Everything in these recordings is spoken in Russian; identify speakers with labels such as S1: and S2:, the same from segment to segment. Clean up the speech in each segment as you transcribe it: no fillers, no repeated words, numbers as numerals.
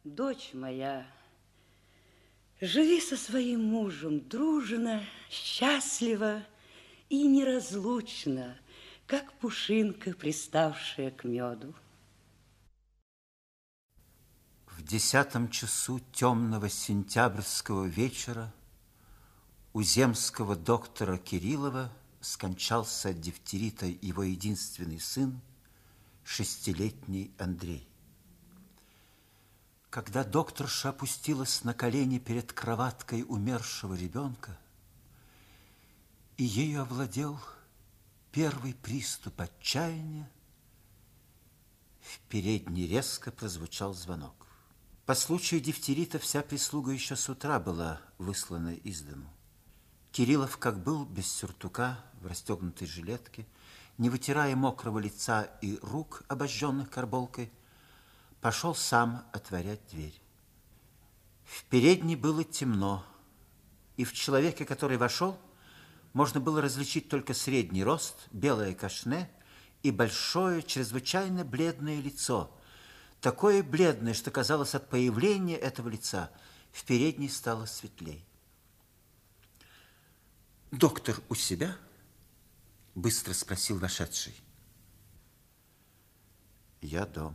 S1: Дочь моя, живи со своим мужем дружно, счастливо и неразлучно, как пушинка, приставшая к меду.
S2: В 10 часу темного сентябрьского вечера у земского доктора Кириллова скончался от дифтерита его единственный сын, 6-летний Андрей. Когда докторша опустилась на колени перед кроваткой умершего ребенка, и ею овладел первый приступ отчаяния, в передней резко прозвучал звонок. По случаю дифтерита вся прислуга еще с утра была выслана из дому. Кириллов, как был, без сюртука, в расстегнутой жилетке, не вытирая мокрого лица и рук, обожженных карболкой, пошел сам отворять дверь. В передней было темно, и в человеке, который вошел, можно было различить только средний рост, белое кашне и большое, чрезвычайно бледное лицо. Такое бледное, что, казалось, от появления этого лица в передней стало светлей. «Доктор у себя?» – быстро спросил вошедший. «Я дома.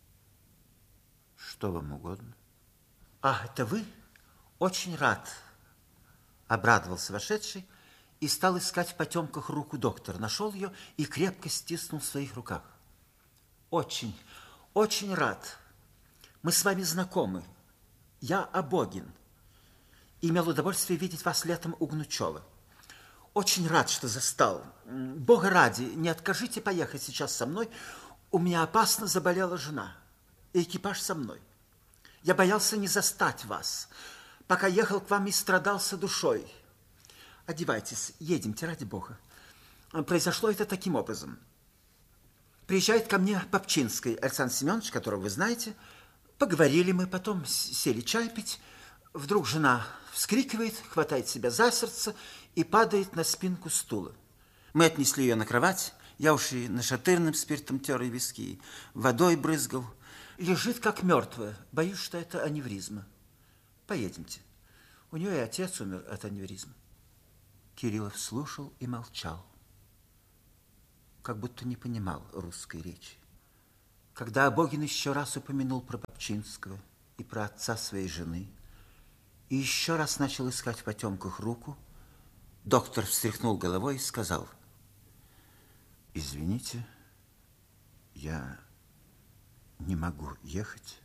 S2: Что вам угодно?» «А, это вы? Очень рад!» – обрадовался вошедший и стал искать в потемках руку доктора. Нашел ее и крепко стиснул в своих руках. «Очень, очень рад. Мы с вами знакомы. Я Абогин. Имел удовольствие видеть вас летом у Гнучева. Очень рад, что застал. Бога ради, не откажите поехать сейчас со мной. У меня опасно заболела жена. И экипаж со мной. Я боялся не застать вас. Пока ехал к вам и страдался душой. Одевайтесь, едемте, ради Бога. Произошло это таким образом. Приезжает ко мне Попчинский Александр Семенович, которого вы знаете. Поговорили мы, потом сели чай пить. Вдруг жена вскрикивает, хватает себя за сердце и падает на спинку стула. Мы отнесли ее на кровать. Я уж и нашатырным спиртом тер и виски, водой брызгал. Лежит как мертвая. Боюсь, что это аневризма. Поедемте. У нее и отец умер от аневризмы. Кириллов слушал и молчал, как будто не понимал русской речи. Когда Абогин еще раз упомянул про Попчинского и про отца своей жены, и еще раз начал искать в потемках руку, доктор встряхнул головой и сказал: «Извините, я не могу ехать.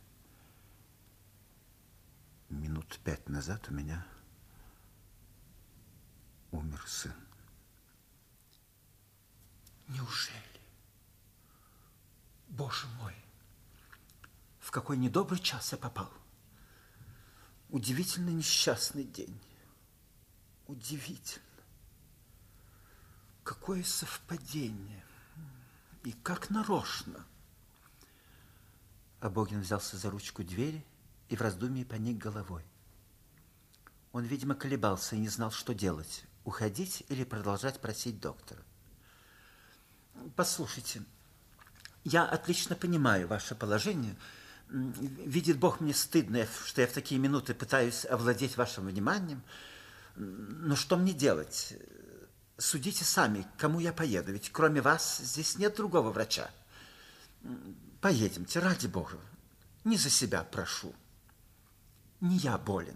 S2: Минут 5 назад у меня умер сын». «Неужели? Боже мой, в какой недобрый час я попал. Удивительно несчастный день. Удивительно. Какое совпадение. И как нарочно». Абогин взялся за ручку двери и в раздумье поник головой. Он, видимо, колебался и не знал, что делать. Уходить или продолжать просить доктора. «Послушайте, я отлично понимаю ваше положение. Видит Бог, мне стыдно, что я в такие минуты пытаюсь овладеть вашим вниманием. Но что мне делать? Судите сами, к кому я поеду, ведь кроме вас здесь нет другого врача. Поедемте, ради Бога. Не за себя прошу. Не я болен».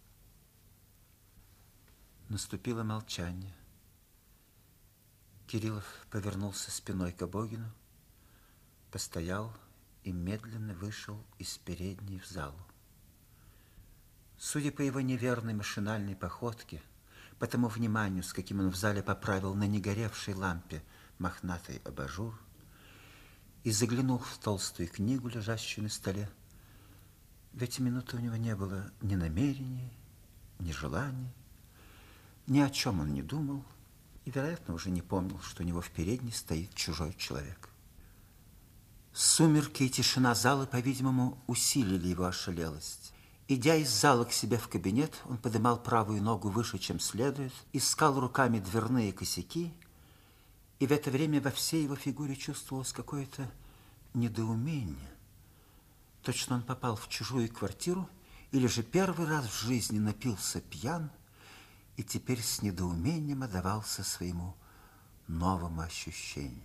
S2: Наступило молчание. Кириллов повернулся спиной к Абогину, постоял и медленно вышел из передней в залу. Судя по его неверной машинальной походке, по тому вниманию, с каким он в зале поправил на негоревшей лампе мохнатый абажур, и заглянул в толстую книгу, лежащую на столе, в эти минуты у него не было ни намерений, ни желаний, ни о чем он не думал и, вероятно, уже не помнил, что у него в передней стоит чужой человек. Сумерки и тишина зала, по-видимому, усилили его ошалелость. Идя из зала к себе в кабинет, он поднимал правую ногу выше, чем следует, искал руками дверные косяки, и в это время во всей его фигуре чувствовалось какое-то недоумение, Точно он попал в чужую квартиру или же первый раз в жизни напился пьян и теперь с недоумением отдавался своему новому ощущению.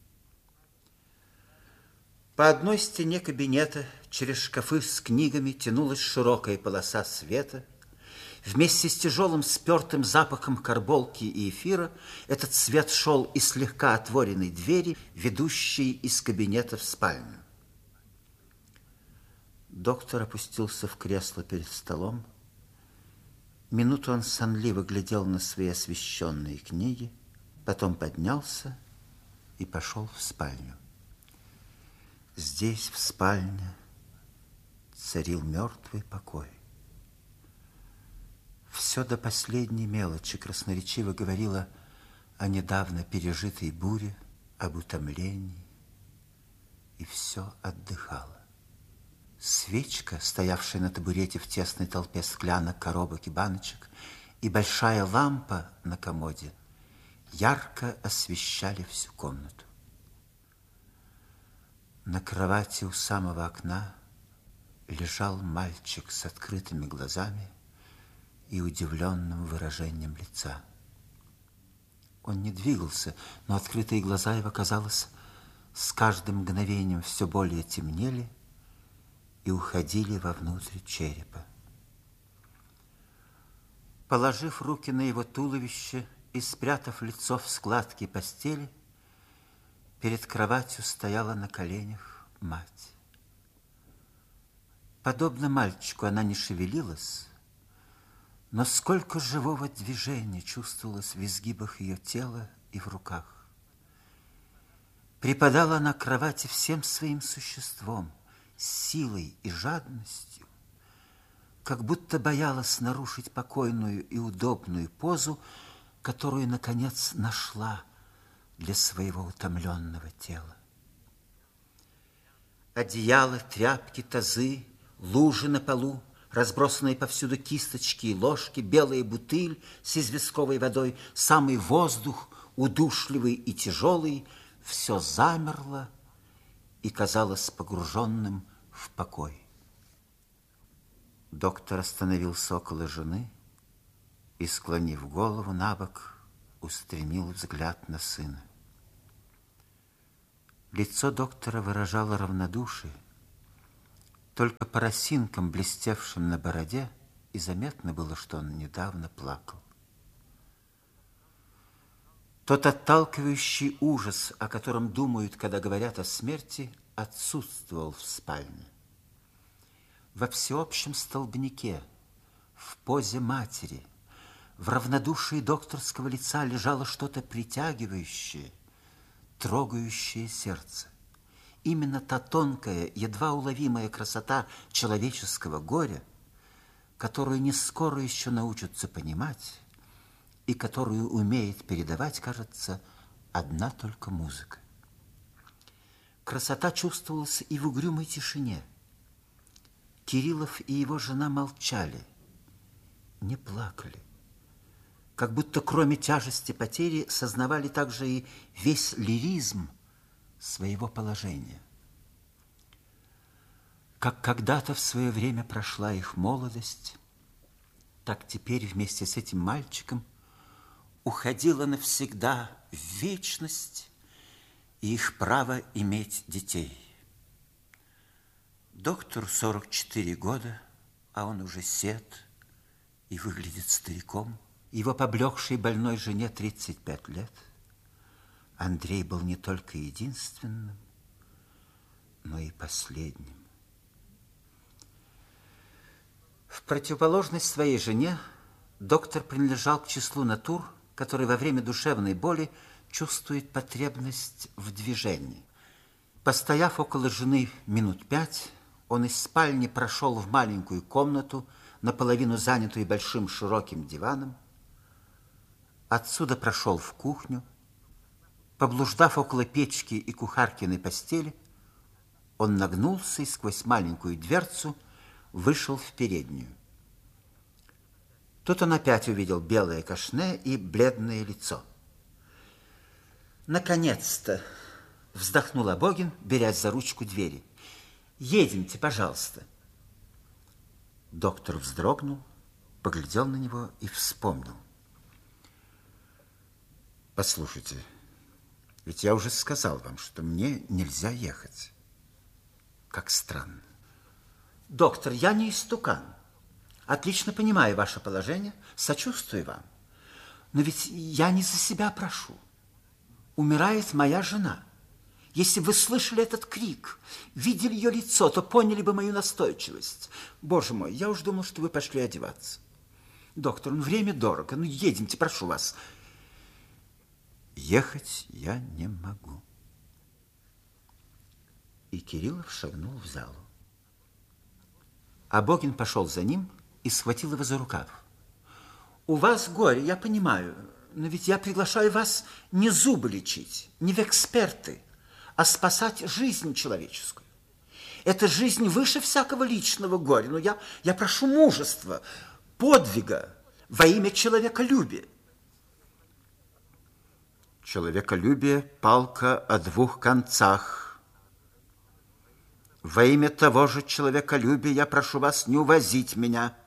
S2: По одной стене кабинета через шкафы с книгами тянулась широкая полоса света. Вместе с тяжелым спертым запахом карболки и эфира этот свет шел из слегка отворенной двери, ведущей из кабинета в спальню. Доктор опустился в кресло перед столом. Минуту он сонливо глядел на свои освещенные книги, потом поднялся и пошел в спальню. Здесь, в спальне, царил мертвый покой. Все до последней мелочи красноречиво говорило о недавно пережитой буре, об утомлении, и все отдыхало. Свечка, стоявшая на табурете в тесной толпе склянок, коробок и баночек, и большая лампа на комоде ярко освещали всю комнату. На кровати у самого окна лежал мальчик с открытыми глазами и удивленным выражением лица. Он не двигался, но открытые глаза его, казалось, с каждым мгновением все более темнели и уходили вовнутрь черепа. Положив руки на его туловище и спрятав лицо в складки постели, перед кроватью стояла на коленях мать. Подобно мальчику она не шевелилась, но сколько живого движения чувствовалось в изгибах ее тела и в руках. Припадала она к кровати всем своим существом, силой и жадностью, как будто боялась нарушить покойную и удобную позу, которую, наконец, нашла для своего утомленного тела. Одеяло, тряпки, тазы, лужи на полу, разбросанные повсюду кисточки и ложки, белая бутыль с известковой водой, самый воздух, удушливый и тяжелый, все замерло и казалось погруженным в покой. Доктор остановился около жены и, склонив голову набок, устремил взгляд на сына. Лицо доктора выражало равнодушие. Только по росинкам, блестевшим на бороде, и заметно было, что он недавно плакал. Тот отталкивающий ужас, о котором думают, когда говорят о смерти, отсутствовал в спальне. Во всеобщем столбняке, в позе матери, в равнодушии докторского лица лежало что-то притягивающее, трогающее сердце. Именно та тонкая, едва уловимая красота человеческого горя, которую не скоро еще научатся понимать, и которую умеет передавать, кажется, одна только музыка. Красота чувствовалась и в угрюмой тишине. Кириллов и его жена молчали, не плакали, как будто кроме тяжести потери сознавали также и весь лиризм своего положения. Как когда-то в свое время прошла их молодость, так теперь вместе с этим мальчиком уходила навсегда в вечность и их право иметь детей. Доктору 44 года, а он уже сед и выглядит стариком. Его поблекшей больной жене 35 лет. Андрей был не только единственным, но и последним. В противоположность своей жене доктор принадлежал к числу натур, которые во время душевной боли чувствуют потребность в движении. Постояв около жены минут 5, он из спальни прошел в маленькую комнату, наполовину занятую большим широким диваном. Отсюда прошел в кухню. Поблуждав около печки и кухаркиной постели, он нагнулся и сквозь маленькую дверцу вышел в переднюю. Тут он опять увидел белое кашне и бледное лицо. «Наконец-то!» — вздохнул Абогин, берясь за ручку двери. Едемте, пожалуйста. Доктор вздрогнул, поглядел на него и вспомнил. Послушайте, ведь я уже сказал вам, что мне нельзя ехать. Как странно. Доктор, я не истукан. Отлично понимаю ваше положение, сочувствую вам. Но ведь я не за себя прошу. Умирает моя жена. Если бы вы слышали этот крик, видели ее лицо, то поняли бы мою настойчивость. Боже мой, я уж думал, что вы пошли одеваться. Доктор, ну время дорого, ну едемте, прошу вас. Ехать я не могу. И Кириллов шагнул в залу. Абогин пошел за ним и схватил его за рукав. У вас горе, я понимаю, но ведь я приглашаю вас не зубы лечить, не в эксперты, а спасать жизнь человеческую. Эта жизнь выше всякого личного горя. Но я прошу мужества, подвига во имя человеколюбия. Человеколюбие – палка о двух концах. Во имя того же человеколюбия я прошу вас не увозить меня.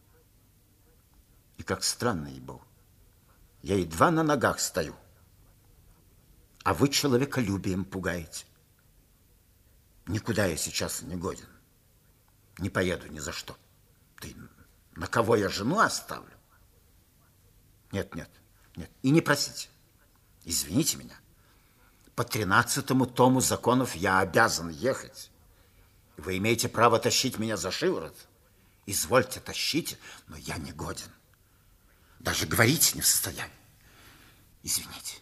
S2: И как странно, ей-богу, я едва на ногах стою, а вы человеколюбием пугаете. Никуда я сейчас не годен. Не поеду ни за что. Ты на кого я жену оставлю? Нет, нет, нет. И не просите. Извините меня. По 13-му тому законов я обязан ехать. Вы имеете право тащить меня за шиворот. Извольте, тащите, но я не годен. Даже говорить не в состоянии. Извините.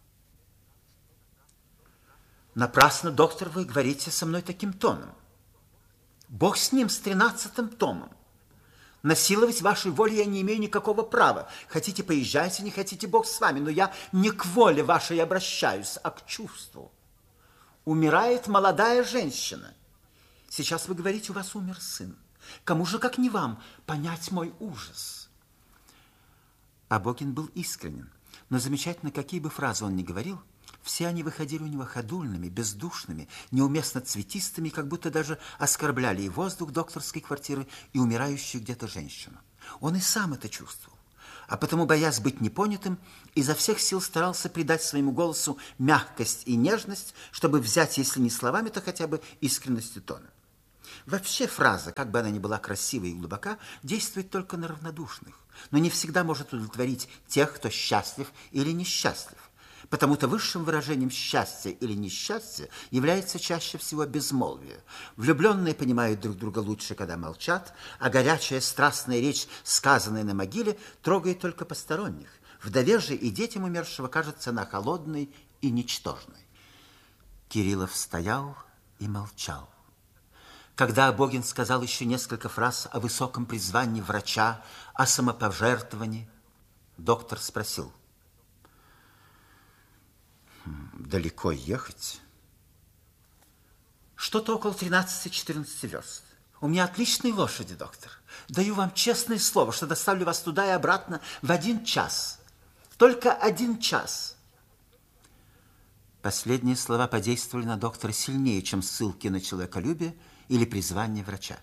S2: Напрасно, доктор, вы говорите со мной таким тоном. Бог с ним, с 13-м томом. Насиловать вашей волей я не имею никакого права. Хотите, поезжайте, не хотите, Бог с вами. Но я не к воле вашей обращаюсь, а к чувству. Умирает молодая женщина. Сейчас вы говорите, у вас умер сын. Кому же, как не вам, понять мой ужас? Абогин был искренен, но замечательно, какие бы фразы он ни говорил, все они выходили у него ходульными, бездушными, неуместно цветистыми, как будто даже оскорбляли и воздух докторской квартиры, и умирающую где-то женщину. Он и сам это чувствовал, а потому, боясь быть непонятым, изо всех сил старался придать своему голосу мягкость и нежность, чтобы взять, если не словами, то хотя бы искренностью тона. Вообще фраза, как бы она ни была красива и глубока, действует только на равнодушных, но не всегда может удовлетворить тех, кто счастлив или несчастлив. Потому-то высшим выражением счастья или несчастья является чаще всего безмолвие. Влюбленные понимают друг друга лучше, когда молчат, а горячая страстная речь, сказанная на могиле, трогает только посторонних. Вдове же и детям умершего кажется она холодной и ничтожной. Кириллов стоял и молчал. Когда Абогин сказал еще несколько фраз о высоком призвании врача, о самопожертвовании, доктор спросил: далеко ехать? Что-то около 13-14 верст. У меня отличные лошади, доктор. Даю вам честное слово, что доставлю вас туда и обратно в 1 час. Только 1 час. Последние слова подействовали на доктора сильнее, чем ссылки на человеколюбие или призвание врача.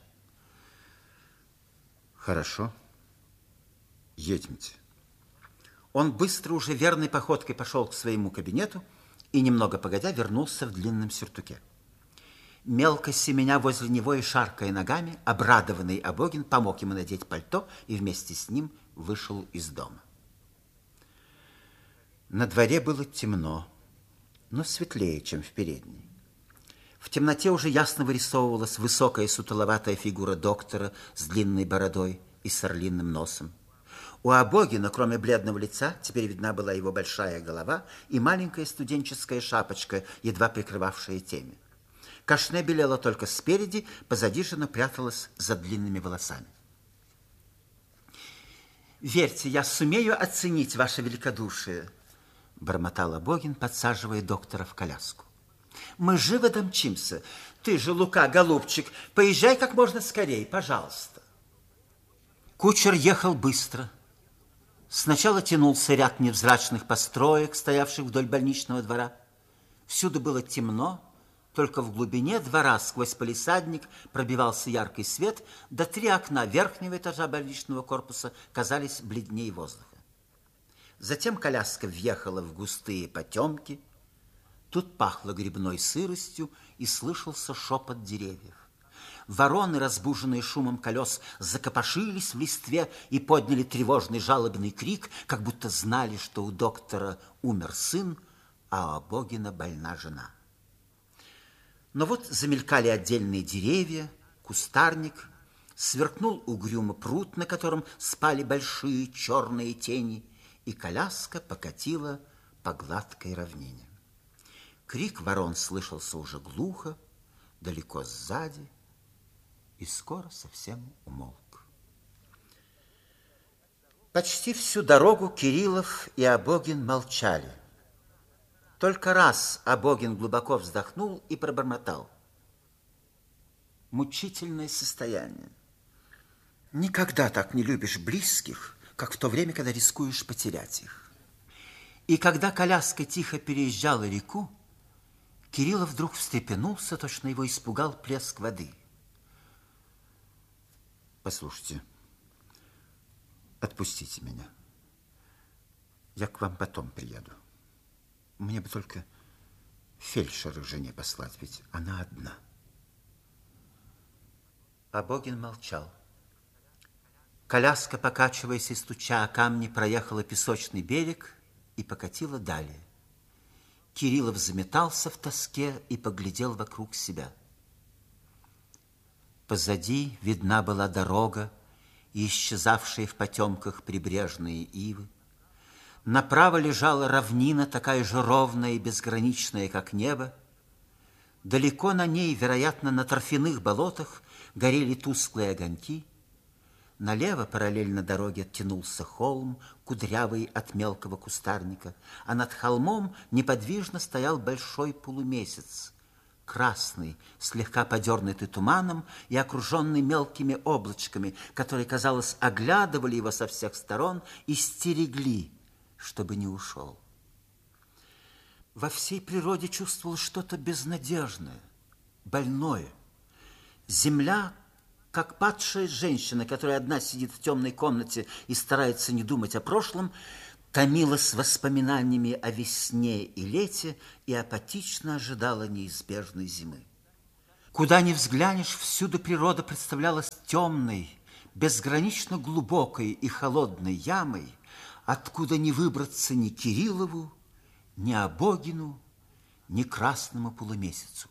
S2: Хорошо. Едемте. Он быстро, уже верной походкой пошел к своему кабинету и, немного погодя, вернулся в длинном сюртуке. Мелко семеня возле него и шаркая ногами, обрадованный Абогин помог ему надеть пальто и вместе с ним вышел из дома. На дворе было темно, но светлее, чем в передней. В темноте уже ясно вырисовывалась высокая сутуловатая фигура доктора с длинной бородой и с орлиным носом. У Абогина, кроме бледного лица, теперь видна была его большая голова и маленькая студенческая шапочка, едва прикрывавшая темя. Кашне белела только спереди, позади же пряталась за длинными волосами. «Верьте, я сумею оценить ваше великодушие», — бормотал Абогин, подсаживая доктора в коляску. «Мы живо домчимся. Ты же, Лука, голубчик, поезжай как можно скорее, пожалуйста». Кучер ехал быстро. Сначала тянулся ряд невзрачных построек, стоявших вдоль больничного двора. Всюду было темно, Только в глубине двора сквозь палисадник пробивался яркий свет, да 3 окна верхнего этажа больничного корпуса казались бледнее воздуха. Затем коляска въехала в густые потемки. Тут пахло грибной сыростью и слышался шепот деревьев. Вороны, разбуженные шумом колес, закопошились в листве и подняли тревожный жалобный крик, как будто знали, что у доктора умер сын, а у Абогина больна жена. Но вот замелькали отдельные деревья, кустарник, сверкнул угрюмо пруд, на котором спали большие черные тени, и коляска покатила по гладкой равнине. Крик ворон слышался уже глухо, далеко сзади, и скоро совсем умолк. Почти всю дорогу Кириллов и Абогин молчали. Только раз Абогин глубоко вздохнул и пробормотал: мучительное состояние. Никогда так не любишь близких, как в то время, когда рискуешь потерять их. И когда коляска тихо переезжала реку, Кириллов вдруг встрепенулся, точно его испугал плеск воды. Послушайте, отпустите меня. Я к вам потом приеду. Мне бы только фельдшера жене послать, ведь она одна. Абогин молчал. Коляска, покачиваясь и стуча о камни, проехала песочный берег и покатила далее. Кириллов заметался в тоске и поглядел вокруг себя. Позади видна была дорога и исчезавшие в потемках прибрежные ивы. Направо лежала равнина, такая же ровная и безграничная, как небо. Далеко на ней, вероятно, на торфяных болотах, горели тусклые огоньки. Налево, параллельно дороге, тянулся холм, кудрявый от мелкого кустарника, а над холмом неподвижно стоял большой полумесяц, красный, слегка подернутый туманом и окруженный мелкими облачками, которые, казалось, оглядывали его со всех сторон и стерегли, чтобы не ушел. Во всей природе чувствовал что-то безнадежное, больное. Земля, как падшая женщина, которая одна сидит в темной комнате и старается не думать о прошлом, томилась воспоминаниями о весне и лете и апатично ожидала неизбежной зимы. Куда ни взглянешь, всюду природа представлялась темной, безгранично глубокой и холодной ямой, откуда не выбраться ни Кириллову, ни Абогину, ни красному полумесяцу.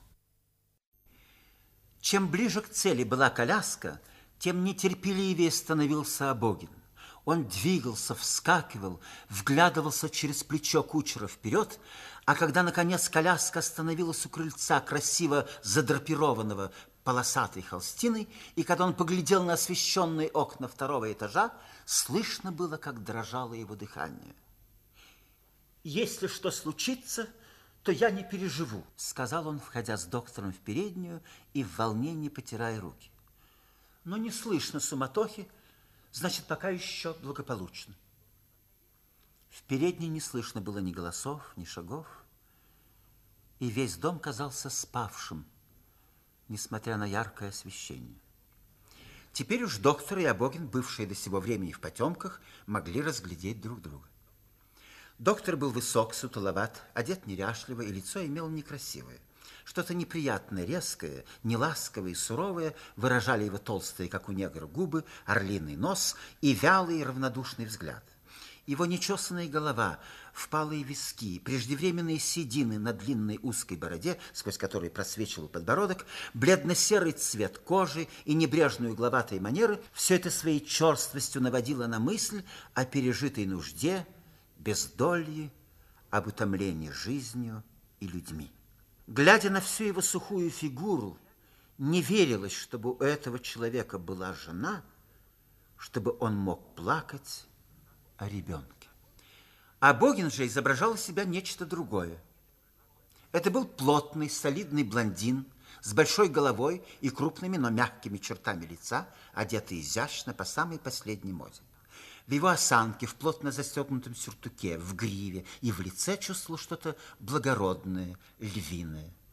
S2: Чем ближе к цели была коляска, тем нетерпеливее становился Абогин. Он двигался, вскакивал, вглядывался через плечо кучера вперед, а когда, наконец, коляска остановилась у крыльца, красиво задрапированного полосатой холстиной, и когда он поглядел на освещенные окна 2-го этажа, слышно было, как дрожало его дыхание. «Если что случится, то я не переживу», — сказал он, входя с доктором в переднюю и в волнении потирая руки. «Но не слышно суматохи, значит, пока еще благополучно». В передней не слышно было ни голосов, ни шагов, и весь дом казался спавшим, несмотря на яркое освещение. Теперь уж доктор и Абогин, бывшие до сего времени в потемках, могли разглядеть друг друга. Доктор был высок, сутуловат, одет неряшливо, и лицо имел некрасивое. Что-то неприятное, резкое, неласковое и суровое выражали его толстые, как у негра, губы, орлиный нос и вялый равнодушный взгляд. Его нечесанная голова, впалые виски, преждевременные седины на длинной узкой бороде, сквозь которой просвечивал подбородок, бледно-серый цвет кожи и небрежные угловатые манеры – все это своей черствостью наводило на мысль о пережитой нужде, бездолье, об утомлении жизнью и людьми. Глядя на всю его сухую фигуру, не верилось, чтобы у этого человека была жена, чтобы он мог плакать о ребенке. А Абогин же изображал из себя нечто другое. Это был плотный, солидный блондин с большой головой и крупными, но мягкими чертами лица, одетый изящно по самой последней моде. В его осанке, в плотно застегнутом сюртуке, в гриве и в лице чувствовал что-то благородное, львиное.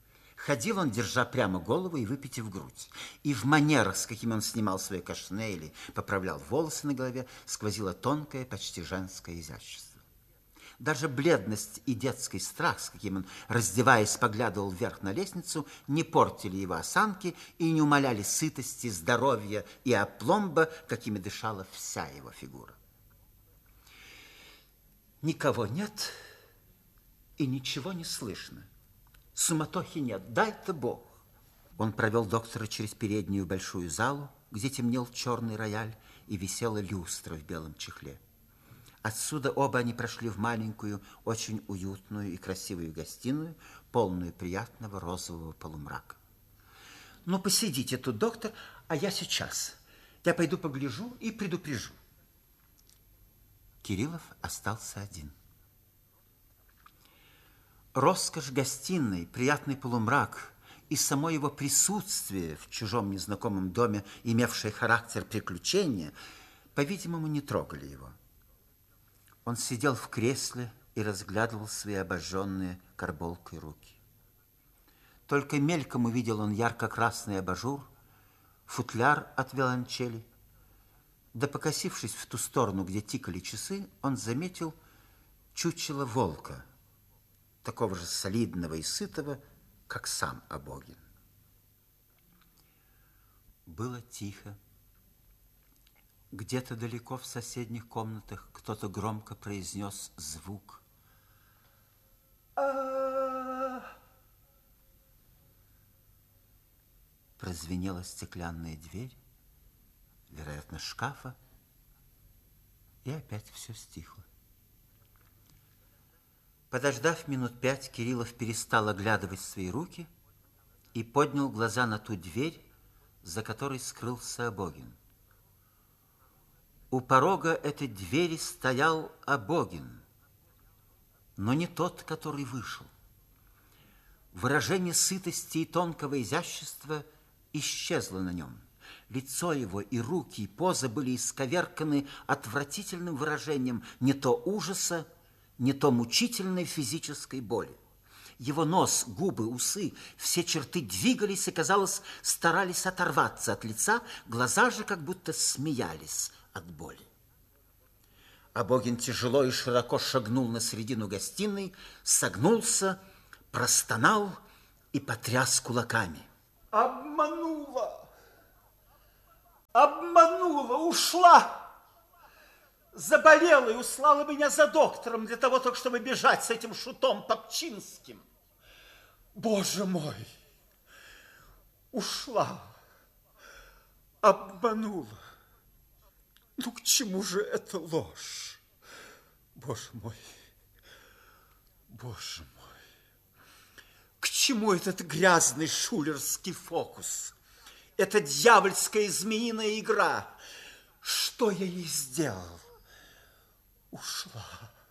S2: Ходил он, держа прямо голову и выпитив грудь. И в манерах, с какими он снимал свои кашне или поправлял волосы на голове, сквозило тонкое, почти женское изящество. Даже бледность и детский страх, с каким он, раздеваясь, поглядывал вверх на лестницу, не портили его осанки и не умаляли сытости, здоровья и опломба, какими дышала вся его фигура. Никого нет и ничего не слышно. Суматохи нет, дай-то Бог. Он провел доктора через переднюю большую залу, где темнел черный рояль и висела люстра в белом чехле. Отсюда оба они прошли в маленькую, очень уютную и красивую гостиную, полную приятного розового полумрака. Ну, посидите тут, доктор, а я сейчас. Я пойду погляжу и предупрежу. Кириллов остался один. Роскошь гостиной, приятный полумрак и само его присутствие в чужом незнакомом доме, имевшее характер приключения, по-видимому, не трогали его. Он сидел в кресле и разглядывал свои обожженные карболкой руки. Только мельком увидел он ярко-красный абажур, футляр от виолончели. Да покосившись в ту сторону, где тикали часы, он заметил чучело волка, такого же солидного и сытого, как сам Абогин. Было тихо. Где-то далеко в соседних комнатах кто-то громко произнес звук. Прозвенела стеклянная дверь, вероятно, шкафа, и опять все стихло. Подождав минут 5, Кириллов перестал оглядывать свои руки и поднял глаза на ту дверь, за которой скрылся Абогин. У порога этой двери стоял Абогин, но не тот, который вышел. Выражение сытости и тонкого изящества исчезло на нем. Лицо его и руки, и поза были исковерканы отвратительным выражением не то ужаса, не то мучительной физической боли. Его нос, губы, усы, все черты двигались и, казалось, старались оторваться от лица, глаза же как будто смеялись от боли. Абогин тяжело и широко шагнул на середину гостиной, согнулся, простонал и потряс кулаками.
S3: Обманула! Обманула, ушла! Заболела и услала меня за доктором для того, только чтобы бежать с этим шутом Попчинским. Боже мой! Ушла! Обманула! Ну, к чему же эта ложь? Боже мой! Боже мой! К чему этот грязный шулерский фокус? Эта дьявольская змеиная игра? Что я ей сделал? Ушла.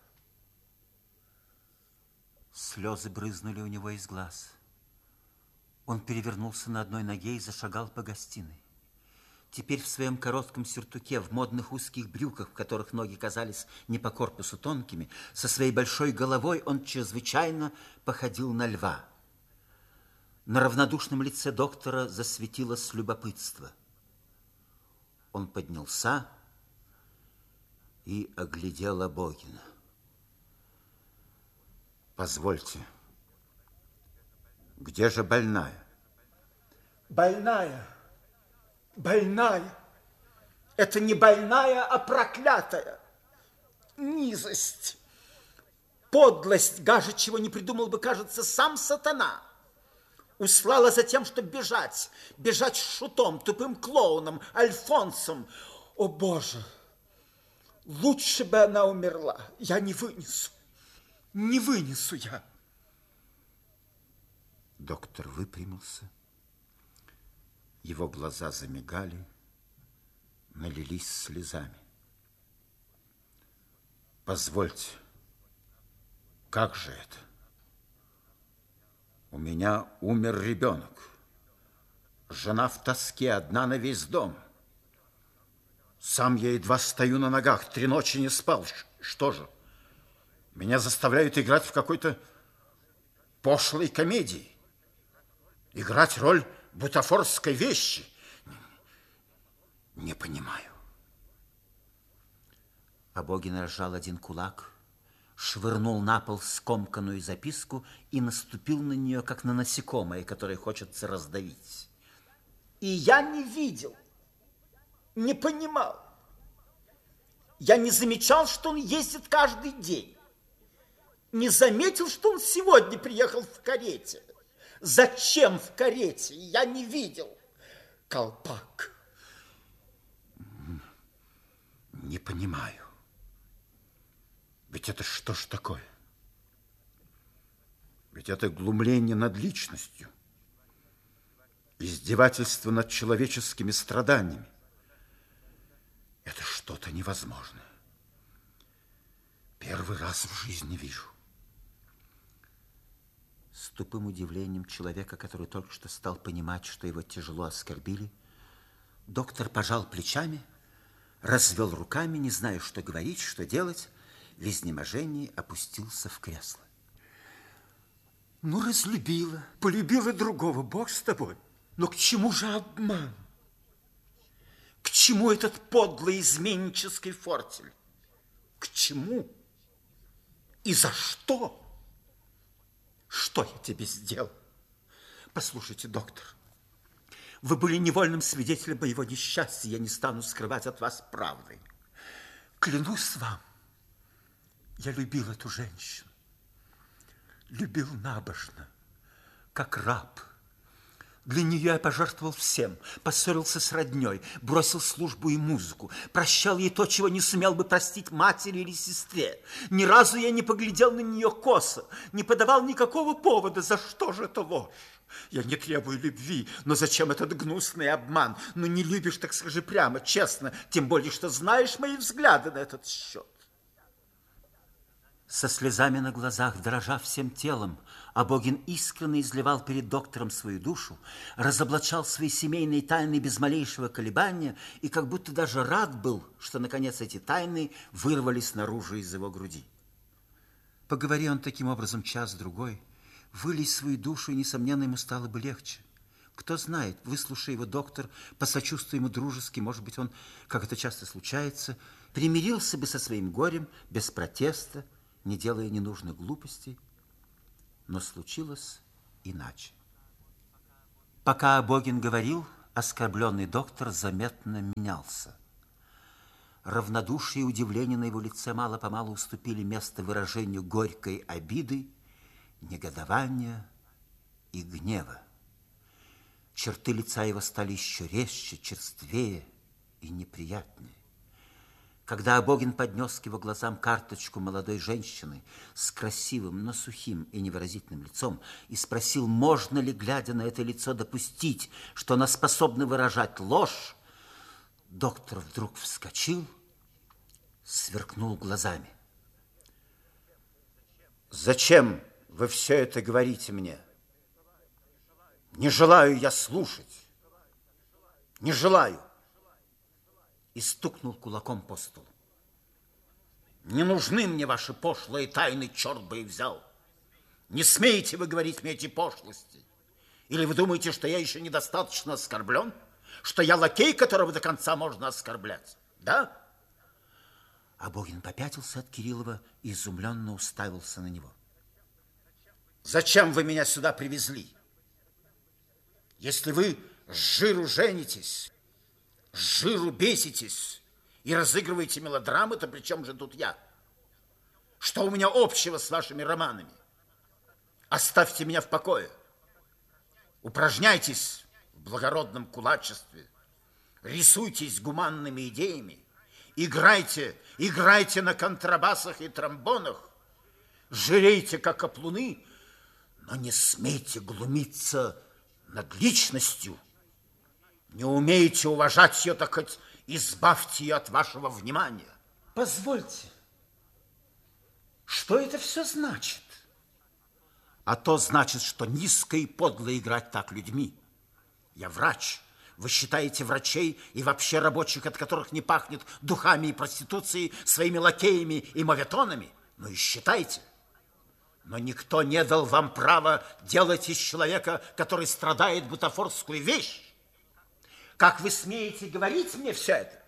S2: Слезы брызнули у него из глаз. Он перевернулся на одной ноге и зашагал по гостиной. Теперь в своем коротком сюртуке, в модных узких брюках, в которых ноги казались не по корпусу тонкими, со своей большой головой он чрезвычайно походил на льва. На равнодушном лице доктора засветилось любопытство. Он поднялся и оглядел Абогина. Позвольте, где же больная?
S3: Больная, больная. Это не больная, а проклятая. Низость, подлость, гаже чего не придумал бы, кажется, сам сатана. Услала за тем, чтобы бежать. Бежать с шутом, тупым клоуном, Альфонсом. О, Боже! Лучше бы она умерла. Я не вынесу. Не вынесу я.
S2: Доктор выпрямился. Его глаза замигали, налились слезами. Позвольте, как же это? У меня умер ребенок. Жена в тоске, одна на весь дом. Сам я едва стою на ногах, 3 ночи не спал. Что же? Меня заставляют играть в какой-то пошлой комедии.
S3: Играть роль бутафорской вещи? Не понимаю.
S2: Абогин разжал один кулак, швырнул на пол скомканную записку и наступил на нее, как на насекомое, которое хочется раздавить.
S3: И я не видел, не понимал. Я не замечал, что он ездит каждый день. Не заметил, что он сегодня приехал в карете. Зачем в карете? Я не видел. Колпак. Не понимаю. Ведь это что ж такое? Ведь это глумление над личностью, издевательство над человеческими страданиями. Это что-то невозможное. Первый раз в жизни вижу.
S2: С тупым удивлением человека, который только что стал понимать, что его тяжело оскорбили, доктор пожал плечами, развел руками, не зная, что говорить, что делать, в изнеможении опустился в кресло.
S3: Ну, разлюбила, полюбила другого, Бог с тобой. Но к чему же обман? К чему этот подлый изменнический фортель? К чему? И за что? Что я тебе сделал? Послушайте, доктор, вы были невольным свидетелем моего несчастья. Я не стану скрывать от вас правды. Клянусь вам, я любил эту женщину. Любил набожно, как раб. Для нее я пожертвовал всем, поссорился с родней, бросил службу и музыку, прощал ей то, чего не сумел бы простить матери или сестре. Ни разу я не поглядел на нее косо, не подавал никакого повода. За что же это ложь? Я не требую любви, но зачем этот гнусный обман? Ну, не любишь, так скажи прямо, честно, тем более, что знаешь мои взгляды на этот счет.
S2: Со слезами на глазах, дрожа всем телом, Абогин искренне изливал перед доктором свою душу, разоблачал свои семейные тайны без малейшего колебания и как будто даже рад был, что, наконец, эти тайны вырвались наружу из его груди. Поговори он таким образом час-другой, вылей свою душу, и, несомненно, ему стало бы легче. Кто знает, выслушая его доктор, посочувствуя ему дружески, может быть, он, как это часто случается, примирился бы со своим горем без протеста, не делая ненужных глупостей, но случилось иначе. Пока Абогин говорил, оскорбленный доктор заметно менялся. Равнодушие и удивление на его лице мало-помалу уступили место выражению горькой обиды, негодования и гнева. Черты лица его стали еще резче, черствее и неприятнее. Когда Абогин поднес к его глазам карточку молодой женщины с красивым, но сухим и невыразительным лицом и спросил, можно ли, глядя на это лицо, допустить, что она способна выражать ложь, доктор вдруг вскочил, сверкнул глазами.
S3: Зачем вы все это говорите мне? Не желаю я слушать. Не желаю.
S2: И стукнул кулаком по столу.
S3: Не нужны мне ваши пошлые тайны, черт бы их взял. Не смеете вы говорить мне эти пошлости? Или вы думаете, что я еще недостаточно оскорблен? Что я лакей, которого до конца можно оскорблять? Да?
S2: Абогин попятился от Кириллова и изумленно уставился на него.
S3: Зачем вы меня сюда привезли? Если вы с жиру женитесь, с жиру беситесь и разыгрываете мелодрамы, то при чем же тут я? Что у меня общего с вашими романами? Оставьте меня в покое. Упражняйтесь в благородном кулачестве. Рисуйтесь гуманными идеями. Играйте на контрабасах и тромбонах. Жирейте, как оплуны, но не смейте глумиться над личностью. Не умеете уважать ее, так хоть избавьте ее от вашего внимания. Позвольте, что это все значит?
S2: А то значит, что низко и подло играть так людьми.
S3: Я врач. Вы считаете врачей и вообще рабочих, от которых не пахнет духами и проституцией, своими лакеями и моветонами? Ну и считайте. Но никто не дал вам права делать из человека, который страдает, бутафорскую вещь. Как вы смеете говорить мне все это?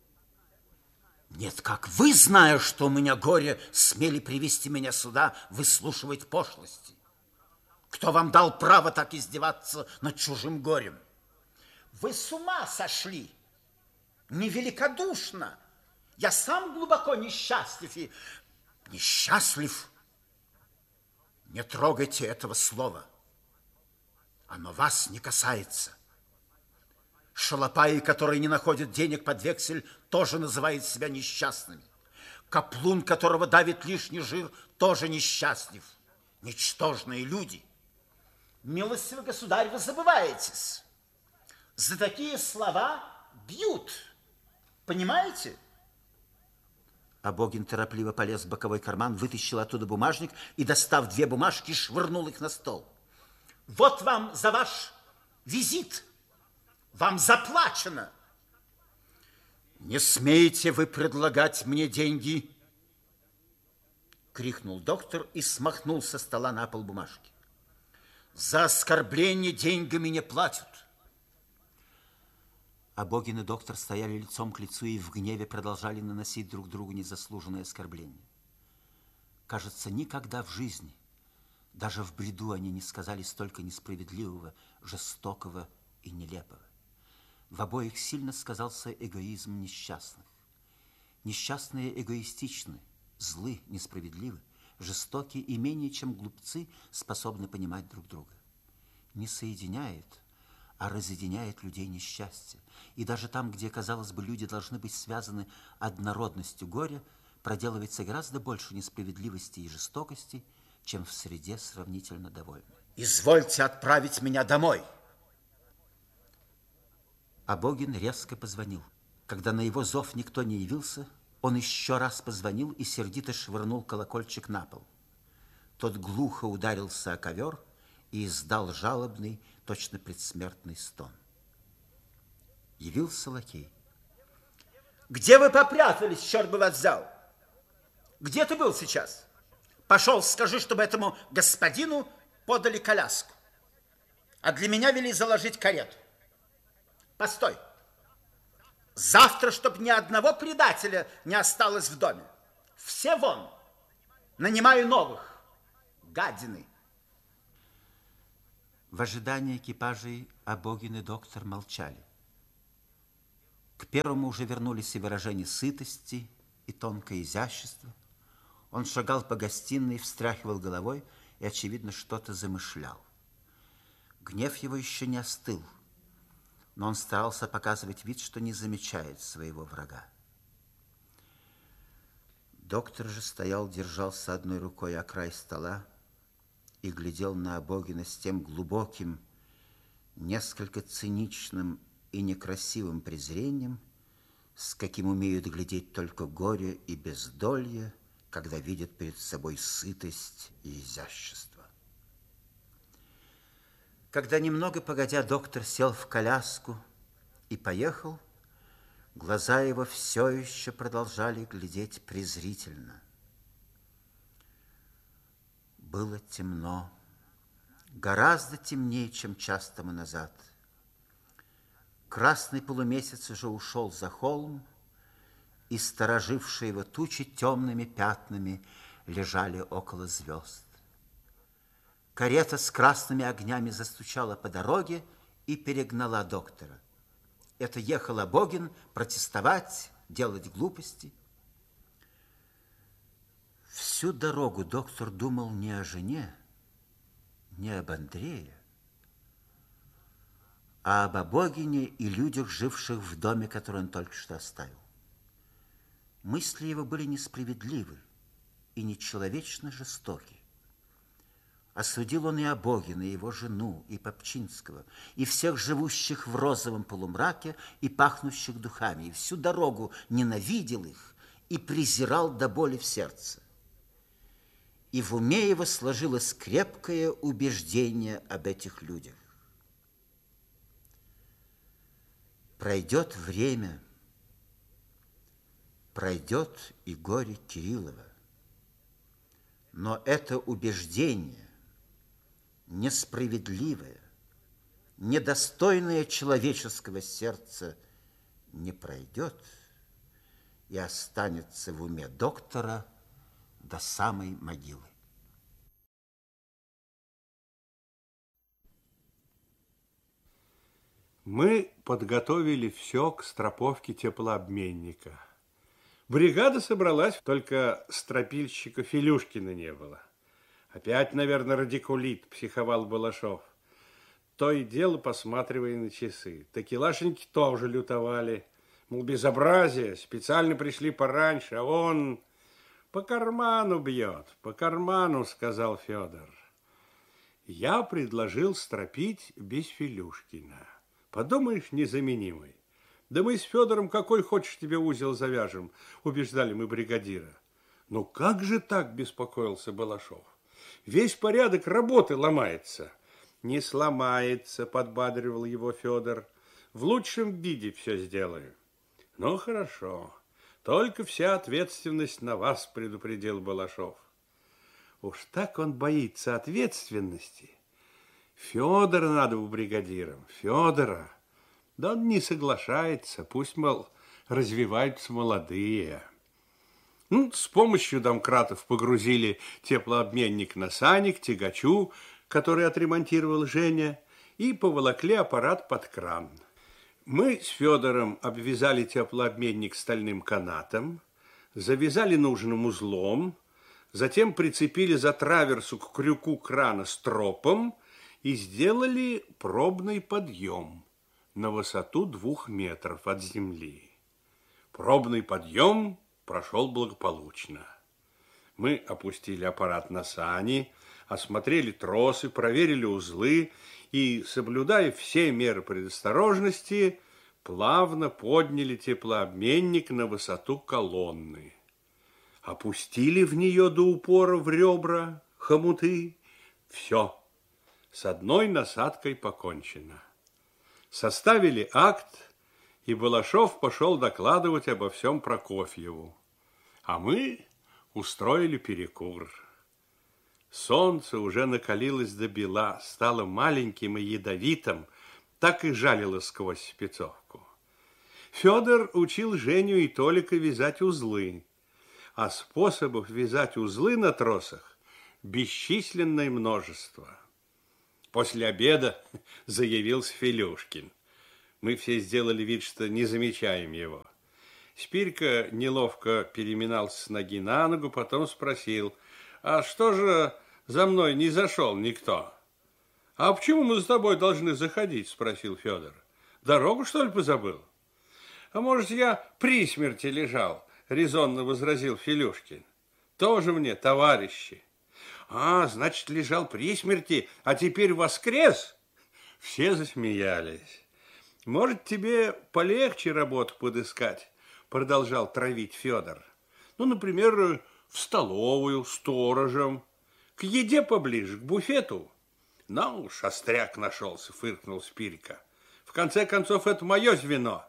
S3: Нет, как вы, зная, что у меня горе, смели привести меня сюда, выслушивать пошлости. Кто вам дал право так издеваться над чужим горем? Вы с ума сошли. Невеликодушно. Я сам глубоко несчастлив и... Несчастлив? Не трогайте этого слова. Оно вас не касается. Шалопаи, которые не находят денег под вексель, тоже называют себя несчастными. Каплун, которого давит лишний жир, тоже несчастлив. Ничтожные люди. Милостивый государь, вы забываетесь. За такие слова бьют. Понимаете?
S2: Абогин торопливо полез в боковой карман, вытащил оттуда бумажник и, достав 2 бумажки, швырнул их на стол.
S3: Вот вам за ваш визит. Вам заплачено. Не смеете вы предлагать мне деньги? Крикнул доктор и смахнул со стола на пол бумажки. За оскорбление деньгами не платят.
S2: Абогин и доктор стояли лицом к лицу и в гневе продолжали наносить друг другу незаслуженное оскорбление. Кажется, никогда в жизни, даже в бреду, они не сказали столько несправедливого, жестокого и нелепого. В обоих сильно сказался эгоизм несчастных. Несчастные эгоистичны, злы, несправедливы, жестоки и менее чем глупцы способны понимать друг друга. Не соединяет, а разъединяет людей несчастье. И даже там, где, казалось бы, люди должны быть связаны однородностью горя, проделывается гораздо больше несправедливости и жестокости, чем в среде сравнительно довольной.
S3: Извольте отправить меня домой.
S2: Абогин резко позвонил. Когда на его зов никто не явился, он еще раз позвонил и сердито швырнул колокольчик на пол. Тот глухо ударился о ковер и издал жалобный, точно предсмертный стон. Явился лакей.
S3: Где вы попрятались, черт бы вас взял? Где ты был сейчас? Пошел, скажи, чтобы этому господину подали коляску. А для меня вели заложить карету. Постой. Завтра, чтобы ни одного предателя не осталось в доме. Все вон. Нанимаю новых. Гадины.
S2: В ожидании экипажей Абогин и доктор молчали. К первому уже вернулись и выражения сытости, и тонкое изящество. Он шагал по гостиной, встряхивал головой и, очевидно, что-то замышлял. Гнев его еще не остыл, но он старался показывать вид, что не замечает своего врага. Доктор же стоял, держался одной рукой о край стола и глядел на Абогина с тем глубоким, несколько циничным и некрасивым презрением, с каким умеют глядеть только горе и бездолье, когда видят перед собой сытость и изящество. Когда немного погодя доктор сел в коляску и поехал, глаза его все еще продолжали глядеть презрительно. Было темно, гораздо темнее, чем час тому назад. Красный полумесяц уже ушел за холм, и сторожившие его тучи темными пятнами лежали около звезд. Карета с красными огнями застучала по дороге и перегнала доктора. Это ехал Абогин протестовать, делать глупости. Всю дорогу доктор думал не о жене, не об Андрее, а об Абогине и людях, живших в доме, который он только что оставил. Мысли его были несправедливы и нечеловечно жестоки. Осудил он и Абогина, и его жену, и Попчинского, и всех живущих в розовом полумраке и пахнущих духами, и всю дорогу ненавидел их и презирал до боли в сердце. И в уме его сложилось крепкое убеждение об этих людях. Пройдет время, пройдет и горе Кириллова, Но это убеждение, несправедливое, недостойное человеческого сердца, не пройдет и останется в уме доктора до самой могилы.
S4: Мы подготовили все к строповке теплообменника. Бригада собралась, только стропильщика Филюшкина не было. Опять, наверное, радикулит, психовал Балашов. То и дело, посматривая на часы. Такелашеньки тоже лютовали. Мол, безобразие, специально пришли пораньше, а он по карману бьет, по карману, сказал Федор. Я предложил стропить без Филюшкина. Подумаешь, незаменимый. Да мы с Федором какой хочешь тебе узел завяжем, убеждали мы бригадира. Ну как же так, беспокоился Балашов. Весь порядок работы ломается. Не сломается, подбадривал его Федор. В лучшем виде все сделаю. Ну хорошо, только вся ответственность на вас, предупредил Балашов. Уж так он боится ответственности. Федора надо у бригадиром, Федора. Да он не соглашается, пусть, мол, развиваются молодые. Ну, с помощью домкратов погрузили теплообменник на сани к тягачу, который отремонтировал Женя, и поволокли аппарат под кран. Мы с Федором обвязали теплообменник стальным канатом, завязали нужным узлом, затем прицепили за траверсу к крюку крана стропом и сделали пробный подъем на высоту 2 метров от земли. Пробный подъем прошел благополучно. Мы опустили аппарат на сани, осмотрели тросы, проверили узлы и, соблюдая все меры предосторожности, плавно подняли теплообменник на высоту колонны. Опустили в нее до упора в ребра хомуты. Все. С одной насадкой покончено. Составили акт, и Балашов пошел докладывать обо всем Прокофьеву. А мы устроили перекур. Солнце уже накалилось до бела, стало маленьким и ядовитым, так и жалило сквозь спецовку. Федор учил Женю и Толика вязать узлы, а способов вязать узлы на тросах бесчисленное множество. После обеда заявился Филюшкин. Мы все сделали вид, что не замечаем его. Спирька неловко переминался с ноги на ногу, потом спросил: а что же за мной не зашел никто? А почему мы за тобой должны заходить? Спросил Федор. Дорогу, что ли, позабыл? А может, я при смерти лежал? Резонно возразил Филюшкин. Тоже мне товарищи. А, значит, лежал при смерти, а теперь воскрес? Все засмеялись. Может, тебе полегче работу подыскать? Продолжал травить Федор. Ну, например, в столовую, сторожем, к еде поближе, к буфету. Ну уж, остряк нашелся, фыркнул Спирька. В конце концов, это мое звено.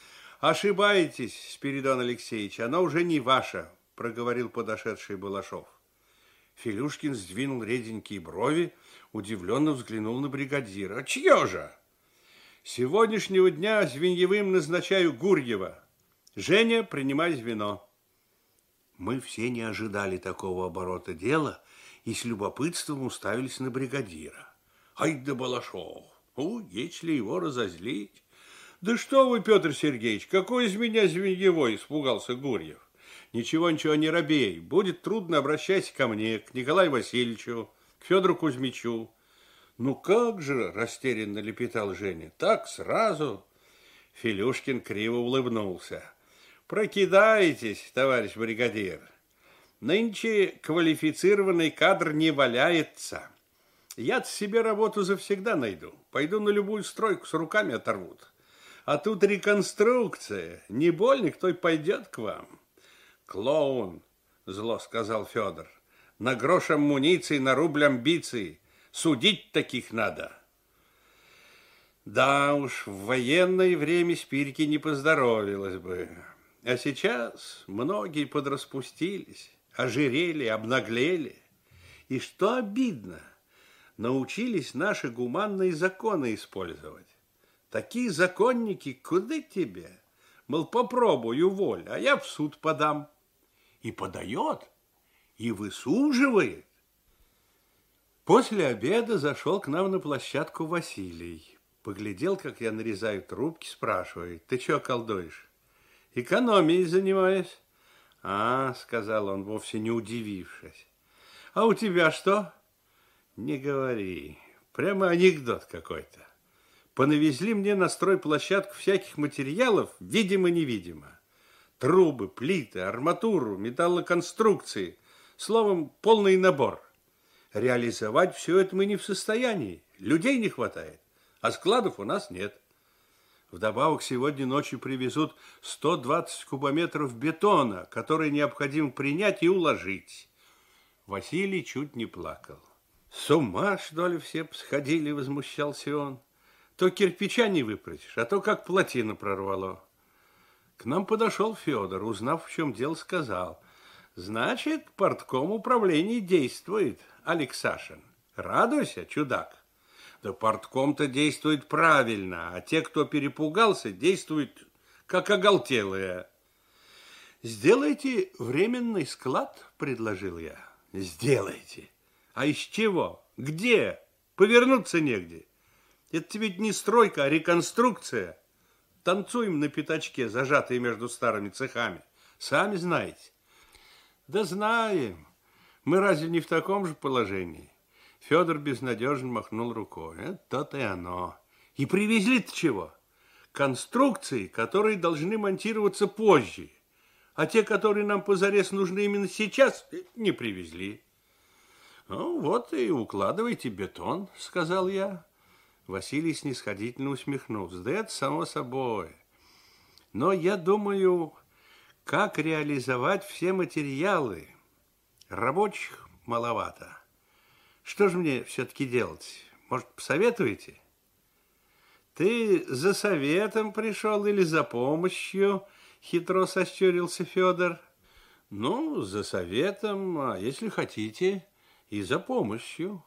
S4: Ошибаетесь, Спиридон Алексеевич, оно уже не ваше, проговорил подошедший Балашов. Филюшкин сдвинул реденькие брови, удивленно взглянул на бригадира. А чье же? С сегодняшнего дня звеньевым назначаю Гурьева. Женя, принимай звено. Мы все не ожидали такого оборота дела и с любопытством уставились на бригадира. Ай да Балашов, если его разозлить. Да что вы, Петр Сергеевич, какой из меня звеньевой, испугался Гурьев. Ничего, не робей. Будет трудно, обращайся ко мне, к Николаю Васильевичу, к Федору Кузьмичу. Ну как же, растерянно лепетал Женя. Так сразу? Филюшкин криво улыбнулся. Прокидаетесь, товарищ бригадир. Нынче квалифицированный кадр не валяется. Я-то себе работу завсегда найду. Пойду на любую стройку, с руками оторвут. А тут реконструкция. Не больно, кто и пойдет к вам. Клоун, зло сказал Федор. На грош амуниции, на рубль амбиций. Судить таких надо. Да уж, в военное время Спирьке не поздоровилось бы. А сейчас многие подраспустились, ожирели, обнаглели. И что обидно, научились наши гуманные законы использовать. Такие законники, куда тебе? Мол, попробуй, уволь, а я в суд подам. И подает, и высуживает. После обеда зашел к нам на площадку Василий. Поглядел, как я нарезаю трубки, спрашивает: ты что колдуешь? Экономией занимаюсь. А, сказал он, вовсе не удивившись. А у тебя что? Не говори. Прямо анекдот какой-то. Понавезли мне на стройплощадку всяких материалов, видимо-невидимо. Трубы, плиты, арматуру, металлоконструкции. Словом, полный набор. Реализовать все это мы не в состоянии. Людей не хватает, а складов у нас нет. Вдобавок, сегодня ночью привезут 120 кубометров бетона, который необходимо принять и уложить. Василий чуть не плакал. С ума, что ли, все сходили, возмущался он. То кирпича не выпросишь, а то как плотину прорвало. К нам подошел Федор, узнав, в чем дело, сказал: значит, портком управления действует, Алексашин. Радуйся, чудак. Да портком-то действует правильно, а те, кто перепугался, действуют как оголтелые. Сделайте временный склад, предложил я. Сделайте. А из чего? Где? Повернуться негде. Это ведь не стройка, а реконструкция. Танцуем на пятачке, зажатые между старыми цехами. Сами знаете. Да знаем. Мы разве не в таком же положении? Федор безнадежно махнул рукой. Это то-то и оно. И привезли-то чего? Конструкции, которые должны монтироваться позже. А те, которые нам позарез нужны именно сейчас, не привезли. Ну, вот и укладывайте бетон, сказал я. Василий снисходительно усмехнулся. Да это само собой. Но я думаю, как реализовать все материалы. Рабочих маловато. Что же мне все-таки делать? Может, посоветуете? Ты за советом пришел или за помощью? Хитро сощурился Федор. Ну, за советом, а если хотите, и за помощью.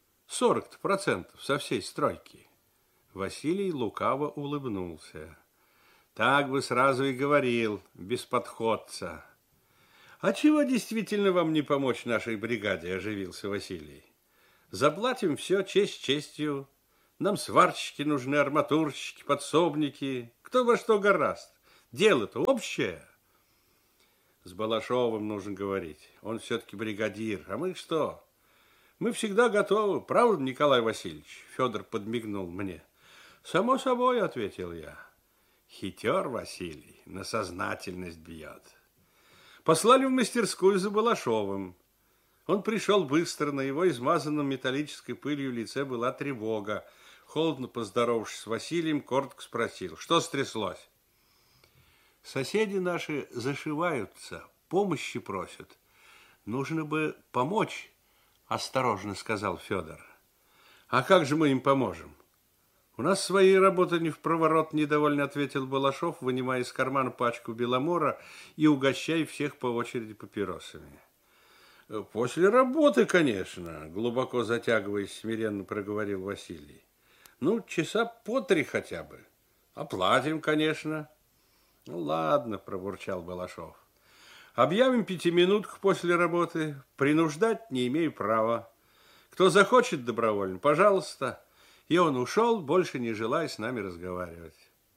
S4: 40% со всей стройки. Василий лукаво улыбнулся. Так бы сразу и говорил, без подходца. А чего действительно вам не помочь нашей бригаде, оживился Василий. Заплатим все честь честью. Нам сварщики нужны, арматурщики, подсобники. Кто во что гораст. Дело-то общее. С Балашовым нужно говорить. Он все-таки бригадир. А мы что? Мы всегда готовы. Правда, Николай Васильевич? Федор подмигнул мне. Само собой, ответил я. Хитер Василий, на сознательность бьет. Послали в мастерскую за Балашовым. Он пришел быстро, на его измазанном металлической пылью лице была тревога. Холодно поздоровавшись с Василием, коротко спросил, что стряслось? Соседи наши зашиваются, помощи просят. Нужно бы помочь, осторожно сказал Федор. А как же мы им поможем? У нас своей работы не впроворот, недовольно ответил Балашов, вынимая из кармана пачку беломора и угощая всех по очереди папиросами. После работы, конечно, глубоко затягиваясь, смиренно проговорил Василий. Ну, часа по 3 хотя бы. Оплатим, конечно. Ну, ладно, пробурчал Балашов. Объявим 5-минутку после работы. Принуждать не имею права. Кто захочет добровольно, пожалуйста. И он ушел, больше не желая с нами разговаривать.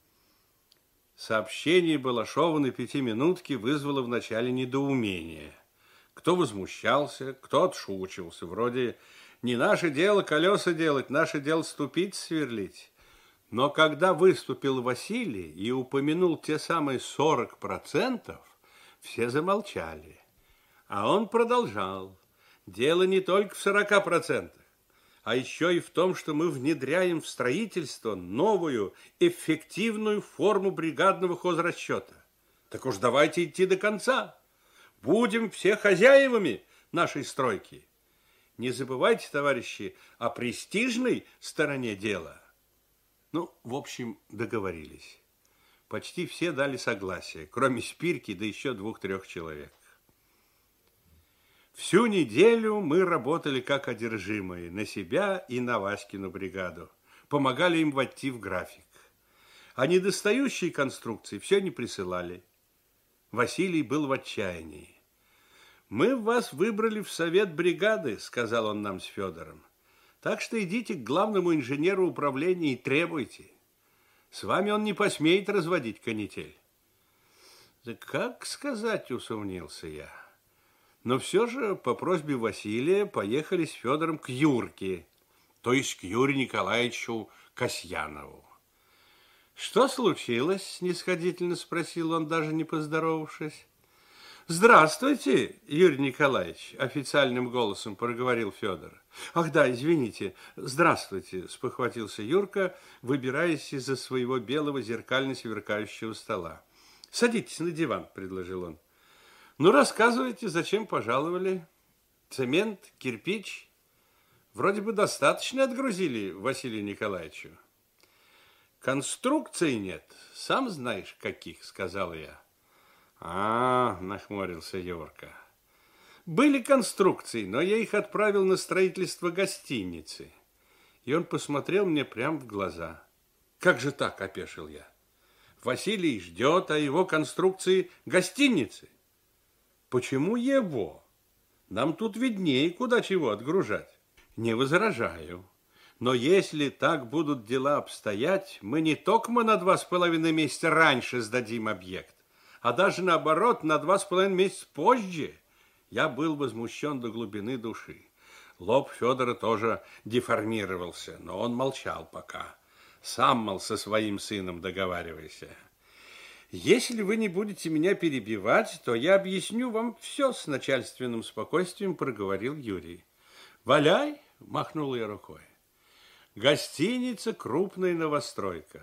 S4: Сообщение Балашова на 5-минутке вызвало вначале недоумение. Кто возмущался, кто отшучивался. Вроде не наше дело колеса делать, наше дело ступицы сверлить. Но когда выступил Василий и упомянул те самые 40%, все замолчали. А он продолжал. Дело не только в 40%, а еще и в том, что мы внедряем в строительство новую эффективную форму бригадного хозрасчета. Так уж давайте идти до конца. Будем все хозяевами нашей стройки. Не забывайте, товарищи, о престижной стороне дела. Ну, в общем, договорились. Почти все дали согласие, кроме Спирки, да еще 2-3 человек. Всю неделю мы работали как одержимые на себя и на Васькину бригаду. Помогали им войти в график. А недостающие конструкции все не присылали. Василий был в отчаянии. «Мы вас выбрали в совет бригады», — сказал он нам с Федором. «Так что идите к главному инженеру управления и требуйте. С вами он не посмеет разводить канитель». «Да как сказать», — усомнился я. Но все же по просьбе Василия поехали с Федором к Юрке, то есть к Юрию Николаевичу Касьянову. «Что случилось?» – снисходительно спросил он, даже не поздоровавшись. «Здравствуйте, Юрий Николаевич», – официальным голосом проговорил Федор. «Ах да, извините, здравствуйте», – спохватился Юрка, выбираясь из-за своего белого зеркально сверкающего стола. «Садитесь на диван», – предложил он. «Ну, рассказывайте, зачем пожаловали? Цемент, кирпич? Вроде бы достаточно отгрузили Василию Николаевичу». «Конструкций нет, сам знаешь, каких», — сказал я. Нахмурился Юрка. «Были конструкции, но я их отправил на строительство гостиницы». И он посмотрел мне прямо в глаза. «Как же так?» — опешил я. «Василий ждет, а его конструкции гостиницы. Почему его? Нам тут виднее, куда чего отгружать». «Не возражаю. Но если так будут дела обстоять, мы не только на 2,5 месяца раньше сдадим объект, а даже наоборот на 2,5 месяца позже». Я был возмущен до глубины души. Лоб Федора тоже деформировался, но он молчал пока. Сам, мол, со своим сыном договаривайся. «Если вы не будете меня перебивать, то я объясню вам все с начальственным спокойствием», проговорил Юрий. «Валяй!» – махнул я рукой. Гостиница – крупная новостройка.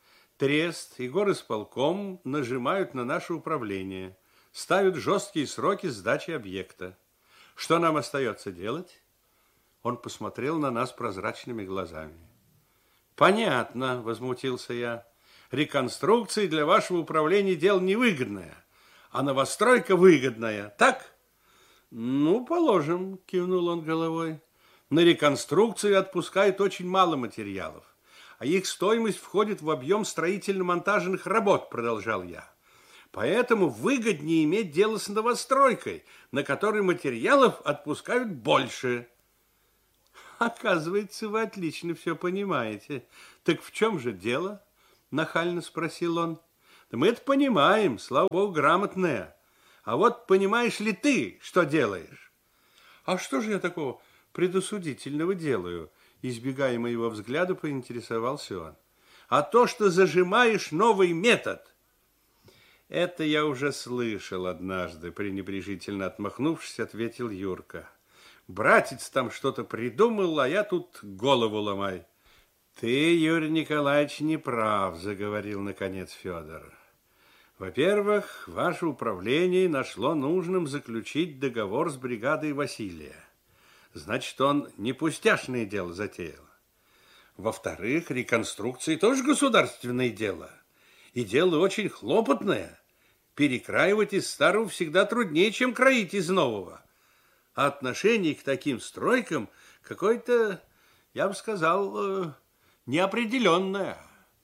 S4: Трест и горисполком нажимают на наше управление, ставят жесткие сроки сдачи объекта. Что нам остается делать? Он посмотрел на нас прозрачными глазами. «Понятно», – возмутился я. «Реконструкция для вашего управления дело невыгодное, а новостройка выгодная, так?» «Ну, положим», – кивнул он головой. «На реконструкцию отпускают очень мало материалов, а их стоимость входит в объем строительно-монтажных работ», – продолжал я. «Поэтому выгоднее иметь дело с новостройкой, на которой материалов отпускают больше». «Оказывается, вы отлично все понимаете. Так в чем же дело?» – нахально спросил он. «Да мы это понимаем, слава богу, грамотная. А вот понимаешь ли ты, что делаешь?» «А что же я такого предосудительного делаю?» Избегая моего взгляда, поинтересовался он. «А то, что зажимаешь новый метод». «Это я уже слышал однажды», пренебрежительно отмахнувшись, ответил Юрка. «Братец там что-то придумал, а я тут голову ломай». «Ты, Юрий Николаевич, не прав», заговорил наконец Федор. «Во-первых, ваше управление нашло нужным заключить договор с бригадой Василия. Значит, он не пустяшное дело затеял. Во-вторых, реконструкция тоже государственное дело. И дело очень хлопотное. Перекраивать из старого всегда труднее, чем кроить из нового. А отношение к таким стройкам какое-то, я бы сказал, неопределенное».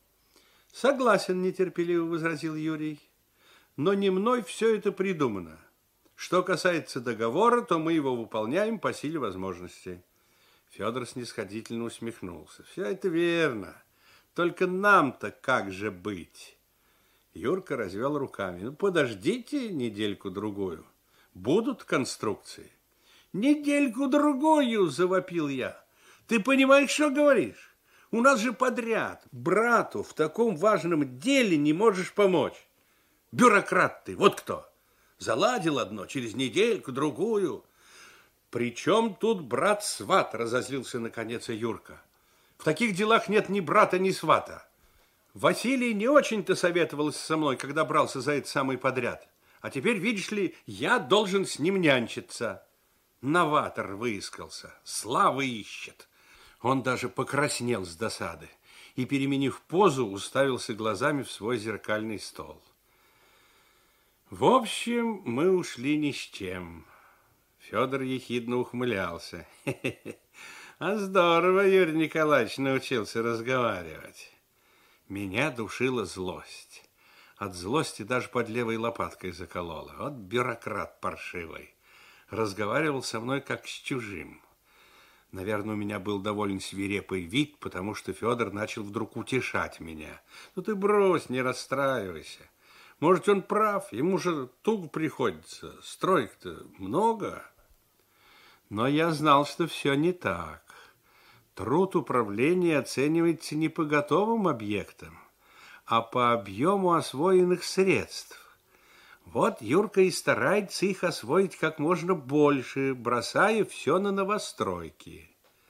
S4: «Согласен», нетерпеливо возразил Юрий. «Но не мной все это придумано. Что касается договора, то мы его выполняем по силе возможности». Федор снисходительно усмехнулся. «Все это верно. Только нам-то как же быть?» Юрка развел руками. «Ну, подождите недельку-другую. Будут конструкции». «Недельку-другую!» – завопил я. «Ты понимаешь, что говоришь? У нас же подряд. Брату в таком важном деле не можешь помочь. Бюрократ ты, вот кто. Заладил одно, через недельку-другую». «При чем тут брат-сват?» – разозлился наконец Юрка. «В таких делах нет ни брата, ни свата. Василий не очень-то советовался со мной, когда брался за это самый подряд. А теперь, видишь ли, я должен с ним нянчиться». Новатор выискался, славы ищет. Он даже покраснел с досады и, переменив позу, уставился глазами в свой зеркальный стол. В общем, мы ушли ни с чем. Федор ехидно ухмылялся. А здорово Юрий Николаевич научился разговаривать. Меня душила злость. От злости даже под левой лопаткой заколола. Вот бюрократ паршивый. Разговаривал со мной как с чужим. Наверное, у меня был довольно свирепый вид, потому что Федор начал вдруг утешать меня. Ну ты брось, не расстраивайся. Может, он прав, ему же туго приходится. Строек-то много. Но я знал, что все не так. Труд управления оценивается не по готовым объектам, а по объему освоенных средств. Вот Юрка и старается их освоить как можно больше, бросая все на новостройки.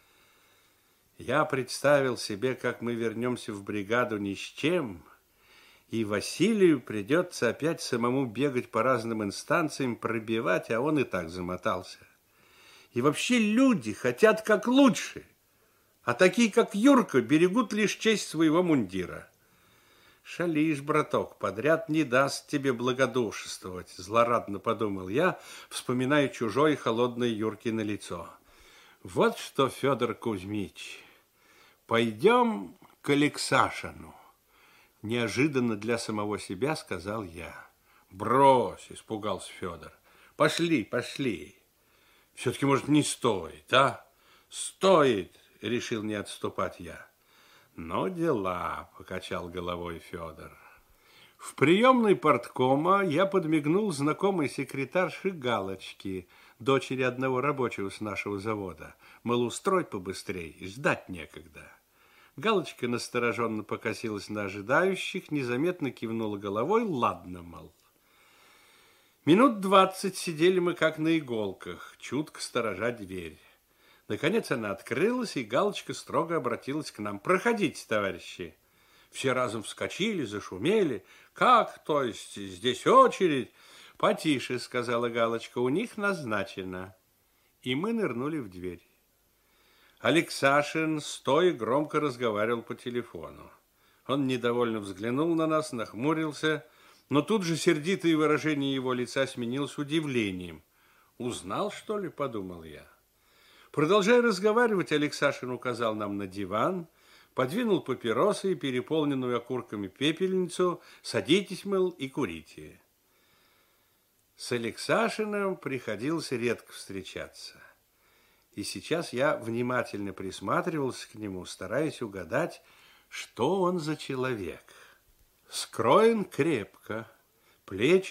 S4: Я представил себе, как мы вернемся в бригаду ни с чем, и Василию придется опять самому бегать по разным инстанциям, пробивать, а он и так замотался. И вообще люди хотят как лучше, а такие, как Юрка, берегут лишь честь своего мундира. Шалишь, браток, подряд не даст тебе благодушествовать, злорадно подумал я, вспоминая чужое холодное Юркино лицо. Вот что, Федор Кузьмич, пойдем к Алексашину. Неожиданно для самого себя сказал я. Брось, испугался Федор. Пошли, пошли. Все-таки, может, не стоит, а? Стоит, решил не отступать я. Но дела, покачал головой Федор. В приемной парткома я подмигнул знакомой секретарше Галочке, дочери одного рабочего с нашего завода. Мол, устрой побыстрей, ждать некогда. Галочка настороженно покосилась на ожидающих, незаметно кивнула головой, ладно, мол. Минут 20 сидели мы как на иголках, чутко сторожа дверь. Наконец она открылась, и Галочка строго обратилась к нам. Проходите, товарищи. Все разом вскочили, зашумели. Как, то есть, здесь очередь? Потише, сказала Галочка, у них назначено. И мы нырнули в дверь. Алексашин стоя громко разговаривал по телефону. Он недовольно взглянул на нас, нахмурился, но тут же сердитое выражение его лица сменилось удивлением. Узнал, что ли, подумал я. Продолжая разговаривать, Алексашин указал нам на диван, подвинул папиросы и переполненную окурками пепельницу. Садитесь, мол, и курите. С Алексашиным приходилось редко встречаться. И сейчас я внимательно присматривался к нему, стараясь угадать, что он за человек. Скроен крепко, плечи